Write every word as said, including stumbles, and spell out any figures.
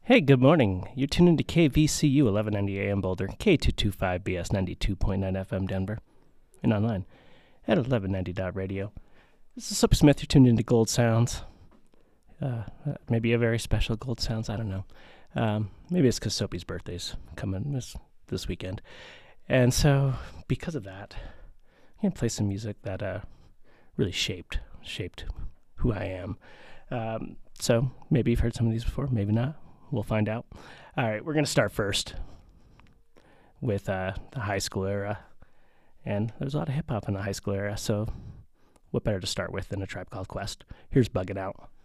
Hey, good morning. You're tuned into K V C U eleven ninety A M Boulder, K two twenty-five B S ninety-two point nine F M Denver, and online at eleven ninety dot radio. This is Soapy Smith. You're tuned into Gold Sounds. Uh, maybe a very special Gold Sounds. I don't know. Um, maybe it's because Soapy's birthday's coming this, this weekend. And so, because of that, I'm going to play some music that uh, really shaped shaped who I am. Um, so, maybe you've heard some of these before, maybe not. We'll find out. All right, we're going to start first with uh, the high school era. And there's a lot of hip-hop in the high school era, so what better to start with than A Tribe Called Quest? Here's Buggin' Out.